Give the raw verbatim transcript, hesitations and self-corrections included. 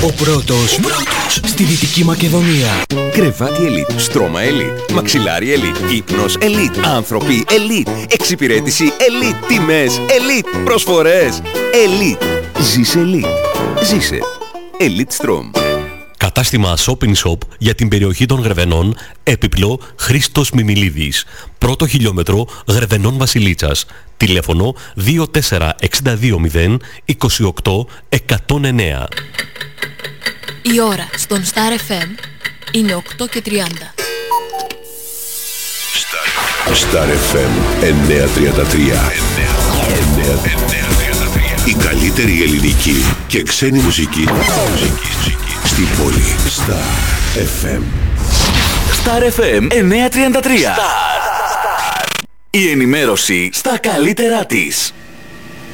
Ο πρώτος, πρώτος στη Δυτική Μακεδονία. Κρεβάτι Elite, στρώμα Elite, μαξιλάρι Elite, ύπνος Elite, άνθρωποι Elite, εξυπηρέτηση Elite, τιμές Elite, προσφορές Elite. Ζήσε Elite. Ζήσε Elite Strom. Κατάστημα Shopping Shop για την περιοχή των Γρεβενών, έπιπλο Χρήστος Μιμιλίδης. Πρώτο χιλιόμετρο Γρεβενών Βασιλίτσας. Τηλέφωνο δύο τέσσερα έξι δύο μηδέν είκοσι οκτώ εκατόν εννέα. Η ώρα στον Star εφ εμ είναι οκτώ και τριάντα. Star εφ εμ εννιακόσια τριάντα τρία. Η καλύτερη ελληνική και ξένη μουσική στην πόλη. Star εφ εμ. Star εφ εμ εννιακόσια τριάντα τρία. Η ενημέρωση στα καλύτερά της.